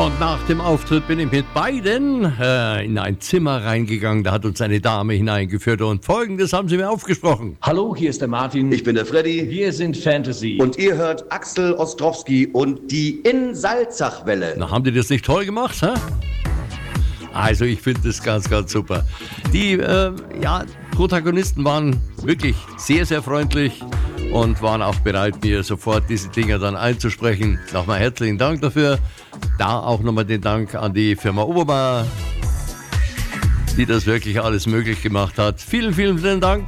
Und nach dem Auftritt bin ich mit beiden in ein Zimmer reingegangen. Da hat uns eine Dame hineingeführt und Folgendes haben sie mir aufgesprochen. Hallo, hier ist der Martin. Ich bin der Freddy. Wir sind Fantasy. Und ihr hört Axel Ostrowski und die In-Salzach-Welle. Na, haben die das nicht toll gemacht, hä? Also ich finde das ganz, ganz super. Die Protagonisten waren wirklich sehr, sehr freundlich und waren auch bereit, mir sofort diese Dinger dann einzusprechen. Nochmal herzlichen Dank dafür. Da auch nochmal den Dank an die Firma Obermeier, die das wirklich alles möglich gemacht hat. Vielen, vielen, vielen Dank.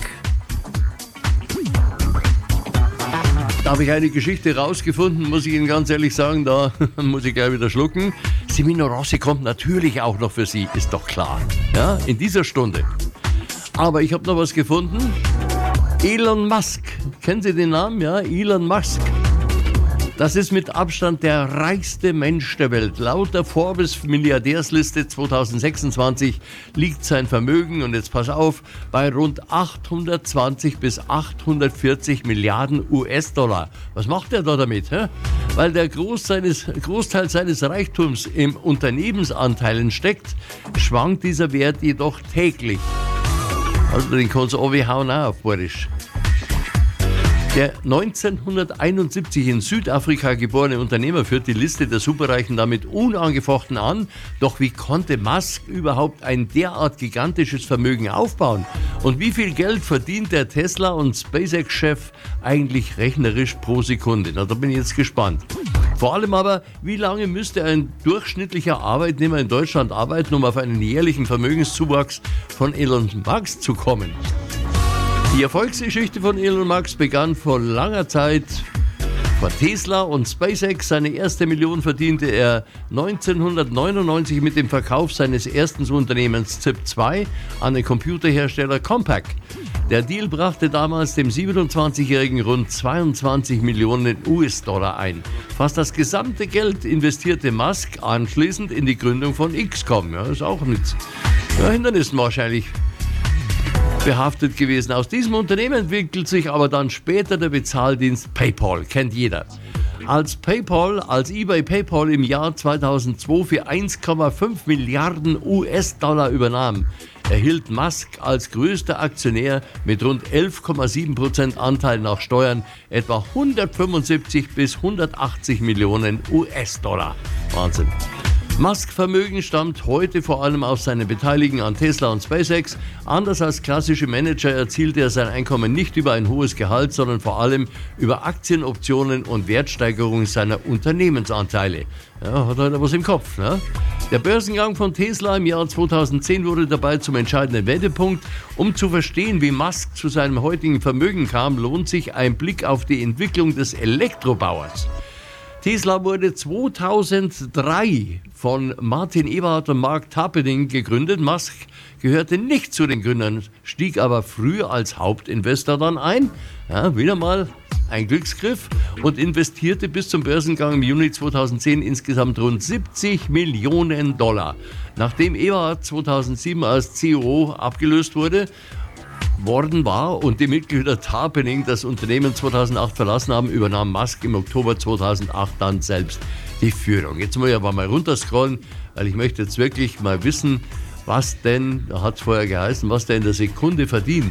Da habe ich eine Geschichte rausgefunden, muss ich Ihnen ganz ehrlich sagen, da muss ich gleich wieder schlucken. Semino Rossi kommt natürlich auch noch für Sie, ist doch klar. Ja, in dieser Stunde. Aber ich habe noch was gefunden. Elon Musk. Kennen Sie den Namen? Ja, Elon Musk. Das ist mit Abstand der reichste Mensch der Welt. Laut der Forbes-Milliardärsliste 2026 liegt sein Vermögen, und jetzt pass auf, bei rund 820 bis 840 Milliarden US-Dollar. Was macht er da damit? Hä? Weil der Großteil seines Reichtums im Unternehmensanteilen steckt, schwankt dieser Wert jedoch täglich. Also den kannst du auch hauen auf, Boris. Der 1971 in Südafrika geborene Unternehmer führt die Liste der Superreichen damit unangefochten an. Doch wie konnte Musk überhaupt ein derart gigantisches Vermögen aufbauen? Und wie viel Geld verdient der Tesla- und SpaceX-Chef eigentlich rechnerisch pro Sekunde? Na, da bin ich jetzt gespannt. Vor allem aber, wie lange müsste ein durchschnittlicher Arbeitnehmer in Deutschland arbeiten, um auf einen jährlichen Vermögenszuwachs von Elon Musk zu kommen? Die Erfolgsgeschichte von Elon Musk begann vor langer Zeit. Vor Tesla und SpaceX. Seine erste Million verdiente er 1999 mit dem Verkauf seines ersten Unternehmens ZIP2 an den Computerhersteller Compaq. Der Deal brachte damals dem 27-Jährigen rund 22 Millionen US-Dollar ein. Fast das gesamte Geld investierte Musk anschließend in die Gründung von XCOM. Ja, ist auch mit Hindernissen wahrscheinlich behaftet gewesen. Aus diesem Unternehmen entwickelt sich aber dann später der Bezahldienst PayPal. Kennt jeder. Als eBay PayPal im Jahr 2002 für 1,5 Milliarden US-Dollar übernahm, erhielt Musk als größter Aktionär mit rund 11,7% Anteil nach Steuern etwa 175 bis 180 Millionen US-Dollar. Wahnsinn. Musk-Vermögen stammt heute vor allem aus seinen Beteiligungen an Tesla und SpaceX. Anders als klassische Manager erzielte er sein Einkommen nicht über ein hohes Gehalt, sondern vor allem über Aktienoptionen und Wertsteigerung seiner Unternehmensanteile. Ja, hat er was im Kopf, ne? Der Börsengang von Tesla im Jahr 2010 wurde dabei zum entscheidenden Wendepunkt. Um zu verstehen, wie Musk zu seinem heutigen Vermögen kam, lohnt sich ein Blick auf die Entwicklung des Elektrobauers. Tesla wurde 2003 von Martin Eberhard und Mark Tarpenning gegründet. Musk gehörte nicht zu den Gründern, stieg aber früh als Hauptinvestor dann ein. Ja, wieder mal ein Glücksgriff, und investierte bis zum Börsengang im Juni 2010 insgesamt rund 70 Millionen Dollar. Nachdem Eberhard 2007 als CEO abgelöst worden war und die Mitglieder Tarpenning das Unternehmen 2008 verlassen haben, übernahm Musk im Oktober 2008 dann selbst die Führung. Jetzt muss ich aber mal runterscrollen, weil ich möchte jetzt wirklich mal wissen, was denn, da hat es vorher geheißen, was der in der Sekunde verdient.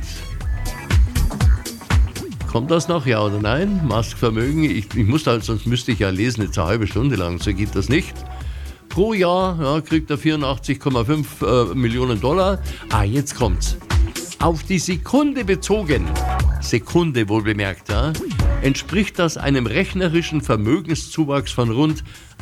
Kommt das noch, ja oder nein? Musk-Vermögen, ich muss halt, sonst müsste ich ja lesen, jetzt eine halbe Stunde lang, so geht das nicht. Pro Jahr kriegt er 84,5 Millionen Dollar. Jetzt kommt's. Auf die Sekunde bezogen, Sekunde wohl bemerkt, ja, entspricht das einem rechnerischen Vermögenszuwachs von rund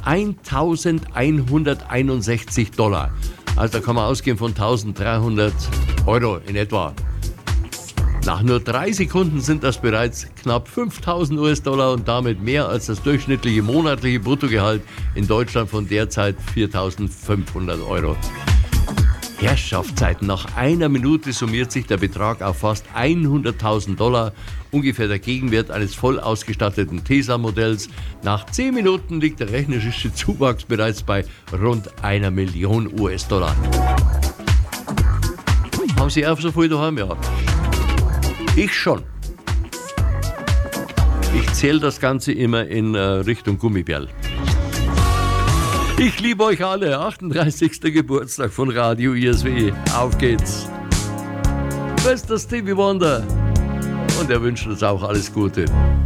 1.161 Dollar. Also da kann man ausgehen von 1.300 Euro in etwa. Nach nur 3 Sekunden sind das bereits knapp 5.000 US-Dollar und damit mehr als das durchschnittliche monatliche Bruttogehalt in Deutschland von derzeit 4.500 Euro. Herrschaftszeiten. Nach einer Minute summiert sich der Betrag auf fast 100.000 Dollar, ungefähr der Gegenwert eines voll ausgestatteten Tesla-Modells. Nach 10 Minuten liegt der rechnerische Zuwachs bereits bei rund 1 Million US-Dollar. Haben Sie auch so viel daheim? Ja. Ich schon. Ich zähle das Ganze immer in Richtung Gummibärl. Ich liebe euch alle. 38. Geburtstag von Radio ISW. Auf geht's. Bester Stevie Wonder. Und er wünscht uns auch alles Gute.